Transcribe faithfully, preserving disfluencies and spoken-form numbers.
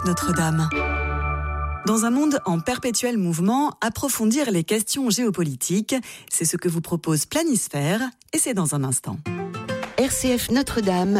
Notre-Dame. Dans un monde en perpétuel mouvement, approfondir les questions géopolitiques, c'est ce que vous propose Planisphère, et c'est dans un instant. R C F Notre-Dame,